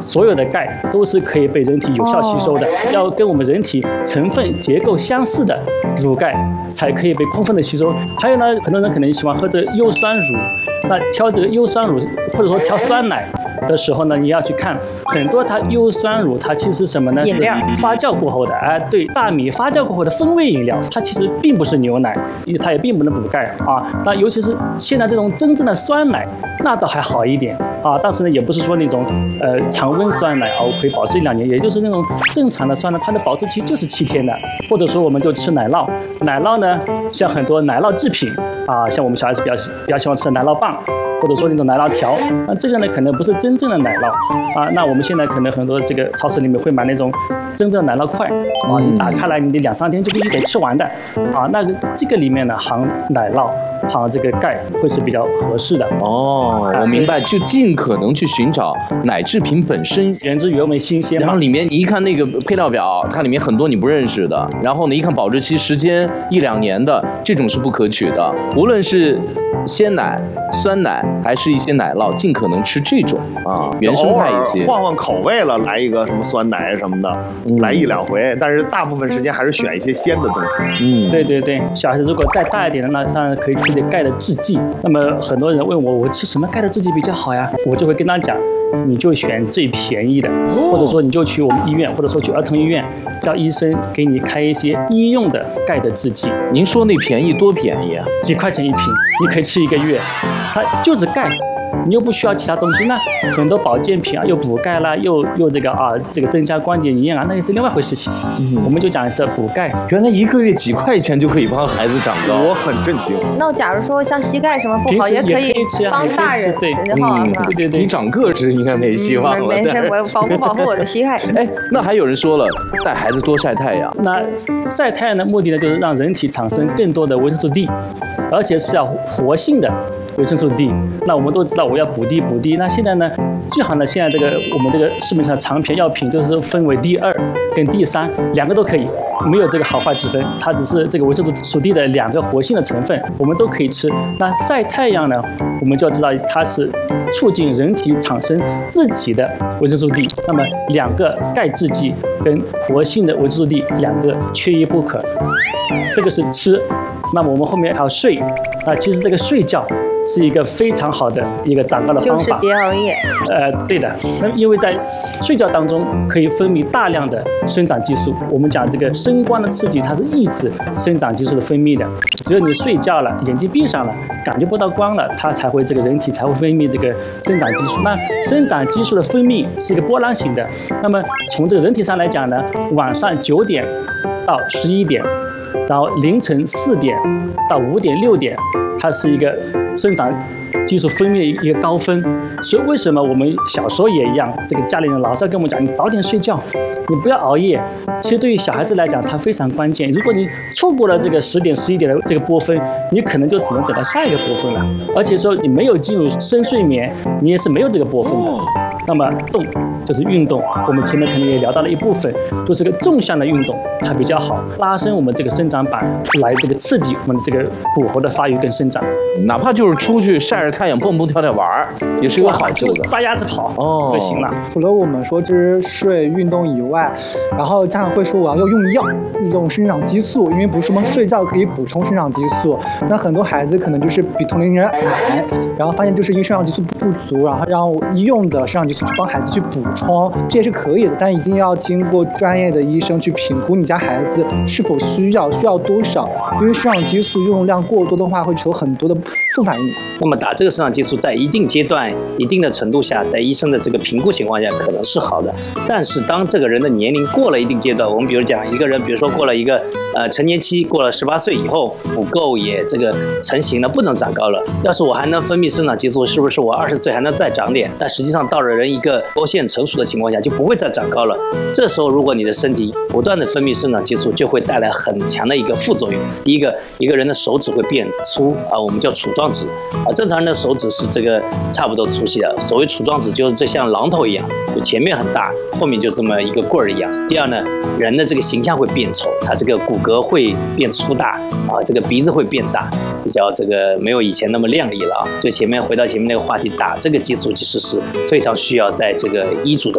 所有的钙都是可以被人体有效吸收的，要跟我们人体成分结构相似的乳钙才可以被充分的吸收。还有呢，很多人可能喜欢喝这个优酸乳，那挑这个优酸乳或者说挑酸奶的时候呢，你要去看很多它优酸乳，它其实什么呢？是发酵过后的，对，大米发酵过后的风味饮料，它其实并不是牛奶，它也并不能补钙啊。那尤其是现在这种真正的酸奶，那倒还好一点啊，但是呢，也不是说那种常温酸奶可以保持1-2年，也就是那种正常的酸奶，它的保质期就是7天的。或者说我们就吃奶酪，奶酪呢，像很多奶酪制品啊，像我们小孩子比较喜欢吃的奶酪棒，或者说那种奶酪条，那这个呢可能不是真正的奶酪啊。那我们现在可能很多这个超市里面会买那种真正的奶酪块啊，你打开来你得2-3天就必须得吃完的啊。那个这个里面呢含奶酪含这个钙会是比较合适的。 哦，我明白，就尽可能去寻找奶制品本身原汁原味新鲜， 然后里面你一看那个配料表，它里面很多你不认识的，然后呢一看保质期时间1-2年的，这种是不可取的。无论是鲜奶、酸奶还是一些奶酪，尽可能吃这种啊，原生态一些， 换换口味了，来一个什么酸奶什么的，来1-2回，但是大部分时间还是选一些鲜的东西。 对对对，小孩子如果再大一点的，那当然可以吃点钙的制剂。那么很多人问我吃什么钙的制剂比较好呀？我就会跟他讲，你就选最便宜的，或者说你就去我们医院，或者说去儿童医院，叫医生给你开一些医用的钙的制剂。 您说那便宜多便宜啊？ 几块钱一瓶，你可以吃1个月，它就是钙。你又不需要其他东西，那很多保健品啊，又补钙啦，又这个增加关节营养啊，那也是另外一回事情。我们就讲是补钙。 原来1个月几块钱就可以帮孩子长高， 我很震惊。 那假如说像膝盖什么不好，也可以帮大人对，对对， 你长个子应该没希望了。 没事，我保护我的膝盖。 哎，那还有人说了，带孩子多晒太阳。 那晒太阳的目的呢，就是让人体产生更多的维生素 D， 而且是要活性的维生素 D。那我们都知道我要补 D。那现在呢，最好呢，现在我们这个市面上常片药品就是分为 D2跟 D3，两个都可以，没有这个好坏之分，它只是这个维生素 D 的2个活性的成分，我们都可以吃。那晒太阳呢，我们就要知道它是促进人体产生自己的维生素 D。那么2个钙制剂跟活性的维生素 D 2个缺一不可。这个是吃。那么我们后面还要睡其实这个睡觉是一个非常好的一个长高的方法， 就是别熬夜。 对的。那因为在睡觉当中可以分泌大量的生长激素。我们讲这个声光的刺激，它是抑制生长激素的分泌的。只有你睡觉了，眼睛闭上了，感觉不到光了，它才会这个人体才会分泌这个生长激素。那生长激素的分泌是一个波浪形的。那么从这个人体上来讲呢，晚上9点到11点。然后凌晨4点到5点、6点，它是一个生长激素分泌的一个高峰。所以为什么我们小时候也一样，这个家里人老是要跟我们讲，你早点睡觉，你不要熬夜。其实对于小孩子来讲，它非常关键。如果你错过了这个10点、11点的这个波峰，你可能就只能等到下一个波峰了。而且说你没有进入深睡眠，你也是没有这个波峰的。那么动就是运动，我们前面可能也聊到了一部分，就是个纵向的运动，它比较好拉伸我们这个生长板，来这个刺激我们的这个骨骼的发育跟生长。 哪怕就是出去晒晒太阳、蹦蹦跳跳玩，也是个好处的。 撒丫子跑就行了。 除了我们说就是睡、运动以外，然后家长会说我要用药，用生长激素，因为不是说睡觉可以补充生长激素。那很多孩子可能就是比同龄人矮，然后发现就是因为生长激素不足，然后让医用的生长激素去帮孩子去补充，这也是可以的，但一定要经过专业的医生去评估你家孩子是否需要多少，因为生长激素用量过多的话会有很多的副反应。 那么打这个生长激素在一定阶段、一定的程度下，在医生的这个评估情况下可能是好的，但是当这个人的年龄过了一定阶段，我们比如讲一个人，比如说过了一个成年期，过了18岁以后，骨垢也这个成型了，不能长高了。要是我还能分泌生长激素，是不是我20岁还能再长点？但实际上到了人一个多线成熟的情况下，就不会再长高了。这时候如果你的身体不断的分泌生长激素，就会带来很强的一个副作用。第一个，一个人的手指会变粗我们叫杵状指正常人的手指是这个差不多粗细的，所谓杵状指就是这像榔头一样，就前面很大，后面就这么一个棍儿一样。第二呢，人的这个形象会变丑，他这个骨骼会变粗大这个鼻子会变大，比较这个没有以前那么亮丽了所以回到前面那个话题，打这个激素其实是非常需要在这个医嘱的